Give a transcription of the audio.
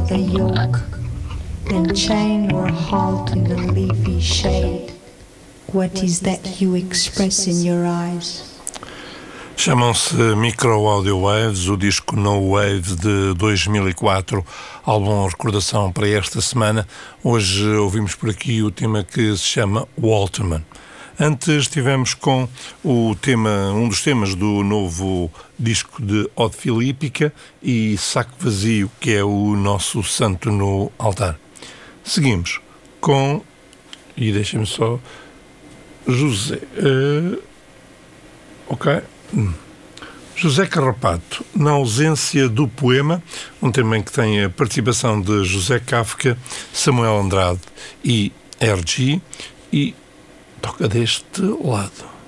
a yoke, then chain or halt in the leafy shade. What is that you express in your eyes? Chamam-se Micro Audio Waves, o disco No Waves de 2004, álbum recordação para esta semana. Hoje ouvimos por aqui o tema que se chama Walterman. Antes estivemos com um dos temas do novo disco de Odd Filípica e Saco Vazio, que é o nosso santo no altar. Seguimos com, e deixem-me só, José, José Carrapato, na ausência do poema, um tema em que tem a participação de José Kafka, Samuel Andrade e RG, e toca deste lado.